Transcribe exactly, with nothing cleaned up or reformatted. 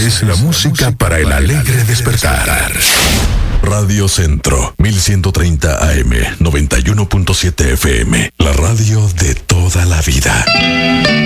es la música para el alegre despertar. Radio Centro, mil ciento treinta A M, noventa y uno punto siete F M. La radio de toda la vida.